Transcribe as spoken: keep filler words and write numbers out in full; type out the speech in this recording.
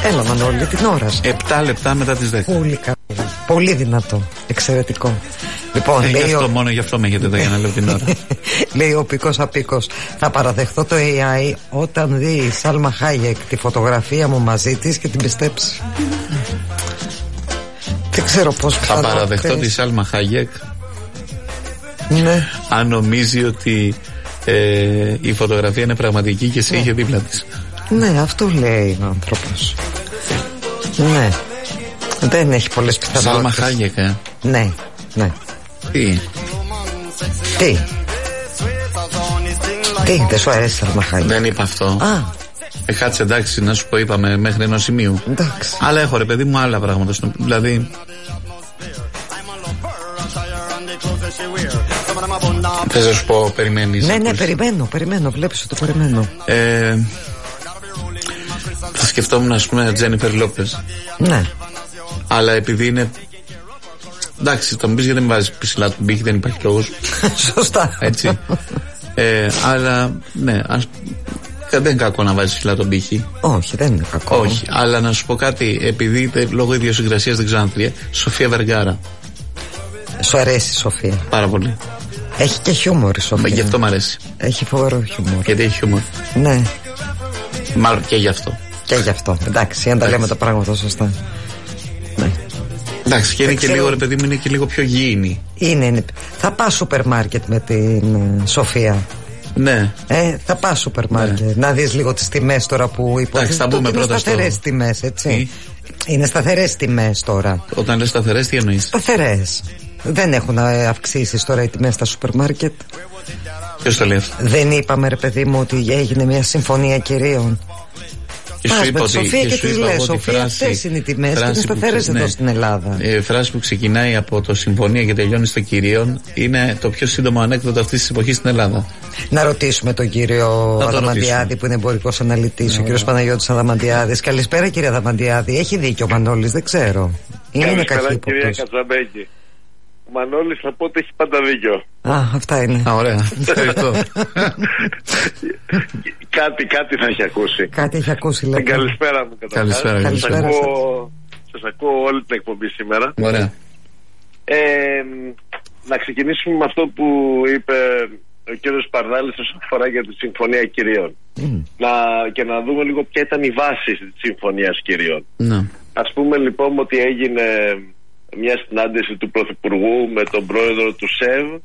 Έλα Μανώλη, την ώρα σου. Επτά λεπτά μετά τις δέκα. Πολύ καλό. Πολύ δυνατό. Εξαιρετικό. Λοιπόν, ε, λέει γι' αυτό, ο... μόνο γι' αυτό με έχετε εδώ για να λέω την ώρα. Λέει ο Πικός Απίκος, θα παραδεχτώ το έι άι όταν δει η Σάλμα Χάγεκ τη φωτογραφία μου μαζί της και την πιστέψει. Δεν ξέρω πώς θα παραδεχτώ τη Σάλμα Χάγεκ. Ναι. Αν νομίζει ότι ε, η φωτογραφία είναι πραγματική και εσύ ναι. είχε δίπλα της. Ναι, αυτό λέει ο άνθρωπος. Ναι. Δεν έχει πολλές πιθανότητες. Σάλμα Χάγεκ, ε. Ναι, ναι. Τι. Τι. Τι, δεν σου αρέσει Σάλμα Χάγεκ? Δεν είπα αυτό. Α. Ε, κάτσε, εντάξει, να σου πω, είπαμε μέχρι ενός σημείου. Εντάξει. Αλλά έχω ρε παιδί μου άλλα πράγματα. Δηλαδή. Θες να σου πω, περιμένεις? Ναι, ναι, περιμένω, περιμένω, βλέπεις ότι περιμένω. Ε, θα σκεφτόμουν, ας πούμε, Τζένιφερ Λόπες. Ναι. Αλλά επειδή είναι. Εντάξει, θα μου πεις γιατί δεν βάζεις ψηλά του πύχη, δεν υπάρχει λόγος. Σωστά. Έτσι. ε, αλλά, ναι, ας, δεν είναι κακό να βάζεις ψηλά τον πύχη. Όχι, δεν είναι κακό. Όχι, αλλά να σου πω κάτι, επειδή λόγω ιδιοσυγκρασίας δεν ξέρω αν τρία. Σοφία Βεργάρα. Σου αρέσει η Σοφία? Πάρα πολύ. Έχει και χιούμορ η Σοφία. Γι' αυτό μ' αρέσει. Έχει φοβερό χιούμορ. Γιατί έχει χιούμορ. Ναι. Μάλλον και γι' αυτό. Και γι' αυτό. Εντάξει, αν τα λέμε τα πράγματα σωστά. Ναι. Εντάξει, και είναι δεν και ξέρω... λίγο, ρε παιδί μου, είναι και λίγο πιο γήινη. Είναι, είναι. Θα πας σούπερ μάρκετ με την uh, Σοφία. Ναι. Ε, θα πας σούπερ μάρκετ. Ναι. Να δεις λίγο τις τιμές τώρα που υποτίθεται. Θα μπούμε πρώτα είναι σταθερές στο... τιμές, έτσι. Τι? Είναι σταθερές τιμές τώρα. Όταν λες σταθερές, τι εννοείς? Σταθερές. Δεν έχουν αυξήσεις τώρα οι τιμές στα σούπερ μάρκετ. Ποιος το λέει αυτό? Δεν είπαμε ρε παιδί μου ότι έγινε μια συμφωνία κυρίων? Και σου είπα ότι, Σοφία και, και τη λες, Σοφία, αυτές είναι οι τιμές και είναι σταθερές εδώ, ναι, στην Ελλάδα. Η φράση που ξεκινάει από το συμφωνία και τελειώνει στο κυρίων είναι το πιο σύντομο ανέκδοτο αυτής της εποχής στην Ελλάδα. Να ρωτήσουμε τον κύριο Αδαμαντιάδη που είναι εμπορικός αναλυτής, ναι, ο κύριος Παναγιώτης Αδαμαντιάδης. Καλησπέρα κύριε Αδαμαντιάδη. Έχει δίκιο ο Μανώλης, δεν ξέρω. Είναι με καχύποπτος. Κυρία Κατσαμπέκη. Ο Μανώλης θα πω ότι έχει πάντα δίκιο. Α, αυτά είναι. Α, ωραία. Ευχαριστώ. κάτι, κάτι θα έχει ακούσει. Κάτι έχει ακούσει, λέτε. Καλησπέρα μου καταρχάς. Καλησπέρα. Καλησπέρα. Σας ακούω, σας ακούω όλη την εκπομπή σήμερα. Ωραία. Ε, να ξεκινήσουμε με αυτό που είπε ο κύριος Παρδάλης όσον αφορά για τη Συμφωνία Κυρίων. Mm. Να, και να δούμε λίγο ποια ήταν η βάση της Συμφωνίας Κυρίων. Mm. Ας πούμε λοιπόν ότι έγινε μια συνάντηση του Πρωθυπουργού με τον πρόεδρο του ΣΕΒ